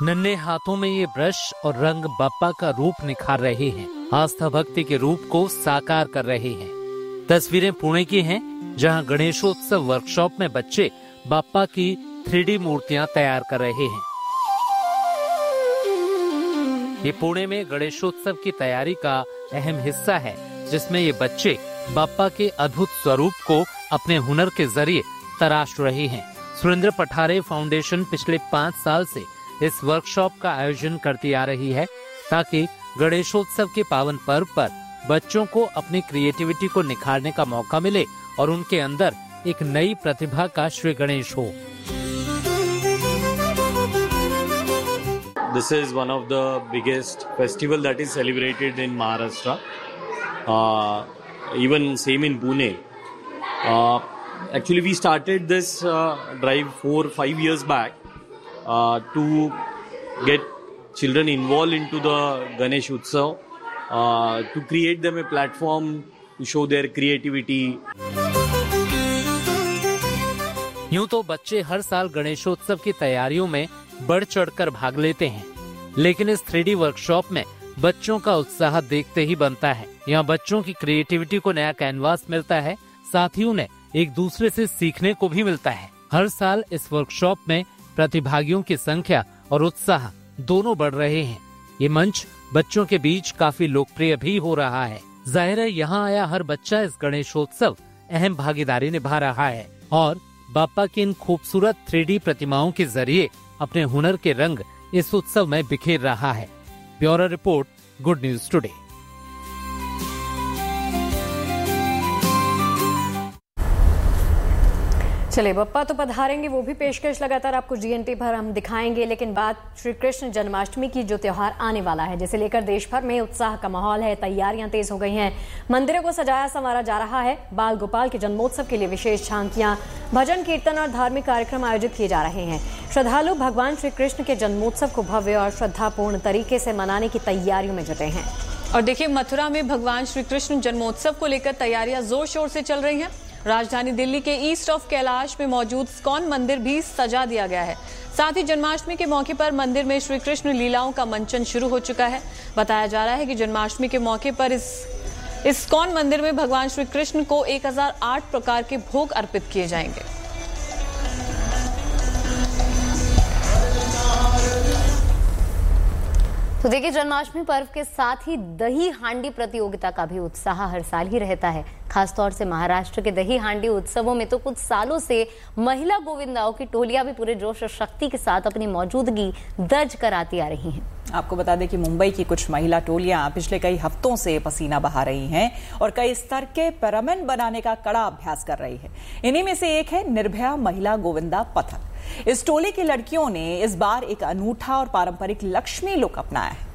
नन्हे हाथों में ये ब्रश और रंग बाप्पा का रूप निखार रहे हैं, आस्था भक्ति के रूप को साकार कर रहे हैं। तस्वीरें पुणे की हैं, जहां गणेशोत्सव वर्कशॉप में बच्चे बाप्पा की 3D मूर्तियां तैयार कर रहे हैं। ये पुणे में गणेशोत्सव की तैयारी का अहम हिस्सा है, जिसमें ये बच्चे बाप्पा के अद्भुत स्वरूप को अपने हुनर के जरिए तराश रहे हैं। सुरेंद्र पठारे फाउंडेशन पिछले 5 साल से इस वर्कशॉप का आयोजन करती आ रही है, ताकि गणेशोत्सव के पावन पर्व पर बच्चों को अपनी क्रिएटिविटी को निखारने का मौका मिले और उनके अंदर एक नई प्रतिभा का श्री गणेश हो। This is one of the biggest festival that is celebrated in Maharashtra. Even same in Pune. Actually, we started this drive 4-5 years back to get children involved into the Ganesh Utsav, to create them a platform to show their creativity. यूं तो बच्चे हर साल गणेशोत्सव की तैयारियों में बढ़ चढ़कर भाग लेते हैं, लेकिन इस 3D वर्कशॉप में बच्चों का उत्साह देखते ही बनता है। यहाँ बच्चों की क्रिएटिविटी को नया कैनवास मिलता है, साथ ही उन्हें एक दूसरे से सीखने को भी मिलता है। हर साल इस वर्कशॉप में प्रतिभागियों की संख्या और उत्साह दोनों बढ़ रहे हैं। ये मंच बच्चों के बीच काफी लोकप्रिय भी हो रहा है। जाहिर है, यहाँ आया हर बच्चा इस गणेशोत्सव अहम भागीदारी निभा रहा है और बाप्पा की इन खूबसूरत 3D प्रतिमाओं के जरिए अपने हुनर के रंग इस उत्सव में बिखेर रहा है। Bureau report, good news today. चलिए, बप्पा तो पधारेंगे, वो भी पेशकश लगातार आपको GNT पर हम दिखाएंगे, लेकिन बात श्री कृष्ण जन्माष्टमी की, जो त्योहार आने वाला है, जिसे लेकर देश भर में उत्साह का माहौल है। तैयारियां तेज हो गई हैं, मंदिरों को सजाया संवारा जा रहा है। बाल गोपाल के जन्मोत्सव के लिए विशेष झांकियां, भजन कीर्तन और धार्मिक कार्यक्रम आयोजित किए जा रहे हैं। श्रद्धालु भगवान श्री कृष्ण के जन्मोत्सव को भव्य और श्रद्धापूर्ण तरीके से मनाने की तैयारियों में जुटे हैं। और देखिए, मथुरा में भगवान श्री कृष्ण जन्मोत्सव को लेकर तैयारियां जोर शोर से चल रही हैं। राजधानी दिल्ली के ईस्ट ऑफ कैलाश में मौजूद इस्कॉन मंदिर भी सजा दिया गया है। साथ ही जन्माष्टमी के मौके पर मंदिर में श्री कृष्ण लीलाओं का मंचन शुरू हो चुका है। बताया जा रहा है कि जन्माष्टमी के मौके पर इस इस्कॉन मंदिर में भगवान श्री कृष्ण को 1008 प्रकार के भोग अर्पित किए जाएंगे। तो देखिए, जन्माष्टमी पर्व के साथ ही दही हांडी प्रतियोगिता का भी उत्साह हर साल ही रहता है। खासतौर से महाराष्ट्र के दही हांडी उत्सवों में तो कुछ सालों से महिला गोविंदाओं की टोलियां भी पूरे जोश और शक्ति के साथ अपनी मौजूदगी दर्ज कराती आ रही हैं। आपको बता दें कि मुंबई की कुछ महिला टोलियां पिछले कई हफ्तों से पसीना बहा रही हैं और कई स्तर के पिरामिड बनाने का कड़ा अभ्यास कर रही है। इन्हीं में से एक है निर्भया महिला गोविंदा पथक। इस टोली की लड़कियों ने इस बार एक अनूठा और पारंपरिक लक्ष्मी लुक अपनाया है।